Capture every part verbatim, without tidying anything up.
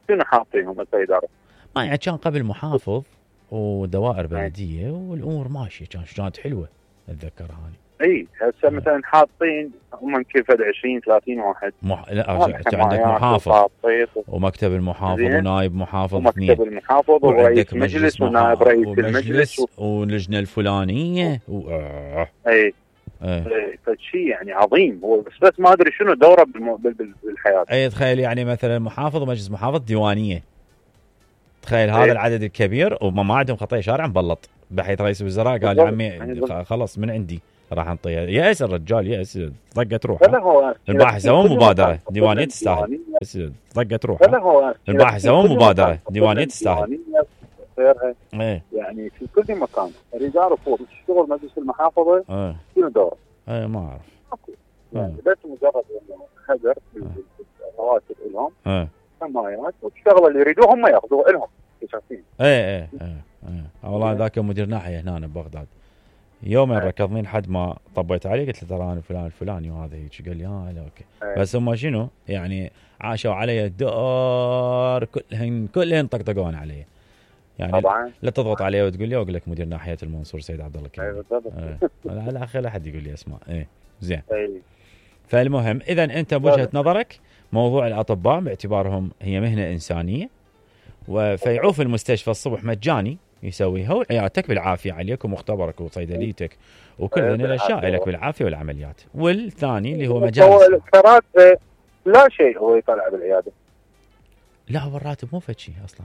شنو حاطينهم الإدارة؟ ما يعني كان قبل محافظ ودوائر بلديه والامور ماشيه، كان كانت حلوه اتذكر هاني. اي هسه مثلا حاطين هم كيف عشرين ثلاثين واحد مح... لا انت عندك محافظ ومكتب المحافظ ونائب محافظ اثنين ومكتب المحافظ ورئيس مجلس ونائب رئيس المجلس واللجنه الفلانيه و... اي اي فشيء يعني عظيم هو، بس بس ما ادري شنو دوره بالحياه. اي تخيل يعني مثلا محافظ ومجلس محافظ ديوانيه، تخيل هذا العدد الكبير وما ما عندهم خطيه شارع مبلط، بحيث رئيس الوزراء قال يا عمي خلاص من عندي راح نطيها. يأس الرجال يأس، طقت روحه. الباحث سووا مبادره ديوانيه تستاهل، طقت روحه. الباحث سووا مبادره ديوانيه تستاهل. ايه يعني في كل مكان رجال فوق تشتغل مجلس المحافظه شنو دوره؟ اي ما اعرف يعني بس مجرد انه حذر الرواتب لهم حمايات وتشتغل اللي يريدوه هم ياخذوه لهم شايفين. اي اي اي والله ذاك مدير ناحيه هنا ببغداد يومين ركضني لحد ما طبيت عليه، قلت له ترى انا فلان الفلاني وهذا هيك، قال لي اه لا اوكي أيه. بس هم شنو يعني عاشوا علي الدار كلهن كلهن طقطقون علي يعني طبعا. لا تضغط عليه وتقول لي اقول لك مدير ناحيه المنصور سيد عبد الله كريم. اي بالضبط. لا اخي لا حد يقول لي اسماء. اي زين أيه. فالمهم اذا انت بوجهه نظرك موضوع الاطباء باعتبارهم هي مهنه انسانيه وفيعوف المستشفى الصبح مجاني يسويها وعيادتك بالعافيه عليك ومختبرك وصيدليتك وكل هذه الاشياء لك بالعافيه والعمليات. والثاني اللي هو مجال هو الراتب لا شيء هو يطلع بالعياده. لا هو الراتب مو فد شيء اصلا.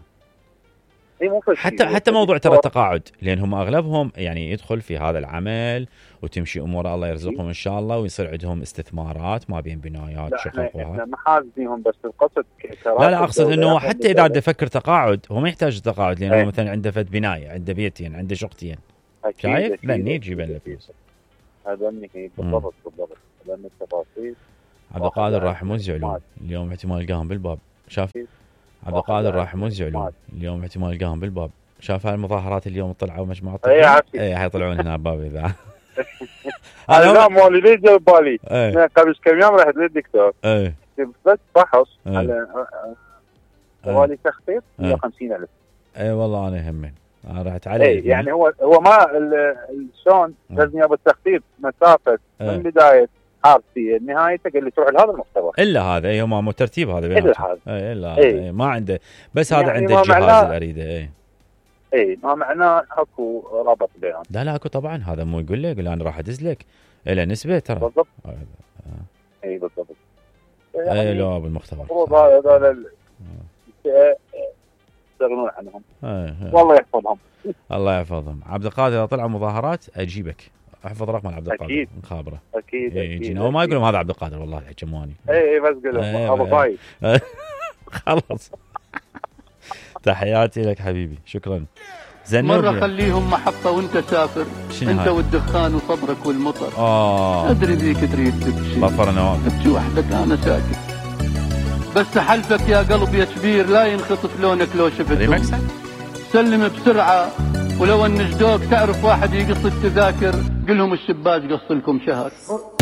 حتى حتى موضوع ترى التقاعد، لان هم اغلبهم يعني يدخل في هذا العمل وتمشي اموره الله يرزقهم ان شاء الله ويصير عندهم استثمارات ما بين بنايات شقق وهذا. احنا ما حاسبينهم بس القصد لا لا اقصد انه حتى اذا بده يفكر تقاعد هو ما يحتاج تقاعد لانه ايه. مثلا عنده فد بنايه عنده بيتين عنده شقتين شايف بني يجيب له فلوس. هذا مني بالضبط بالضبط لان التفاصيل. عبد القادر راح يموت زعلون اليوم احتمال القاهم بالباب شاف. عبد القادر راح يموت زعلون اليوم احتمال القاهم بالباب شاف هالمظاهرات اليوم طلعوا مجموعه طلعوا اي حيطلعون هنا باب اذا انا لا مالي ليش جاب بالي قبل كم يوم رحت للدكتور اي بس فحص على حوالي تخفيض مية وخمسين ألف. اي والله انا يهمني انا رحت عليه اي يعني هو هو ما شلون لازم يابا التخفيض مسافه من بدايه حارتي نهايته قال لي تروح لهذا المختبر الا هذا اي هو مو ترتيب هذا بيناتهم الا هذا اي الا هذا اي ما عنده بس يعني هذا عنده الجهاز اللي اريده اي اي ما معناه اكو رابط بينهم. لا لا اكو طبعا هذا مو يقول لي يقول انا راح ادز لك الى نسبه ترى بالضبط اي بالضبط اي لو بالمختبر هذا هذا يستغنون عنهم والله يحفظهم. الله يحفظهم. عبد القادر اذا طلعوا مظاهرات اجيبك احفظ رقم عبد القادر مخابره اكيد يجينا هو ما يقولون هذا عبد القادر والله الحكماني اي اي بس قول ابو فايز خلاص. تحياتي لك حبيبي شكرا. زين مره خليهم محطه وانت سافر انت هاي؟ والدخان وصبرك والمطر اه ادري ذيك تريد تبكي ظفر نواف تبكي وحدك انا ساكت بس حلفك يا قلب يا كبير لا ينخطف لونك لو شفته سلم بسرعه ولو ان جدوك تعرف واحد يقص التذاكر قلهم الشباك قص لكم شهر.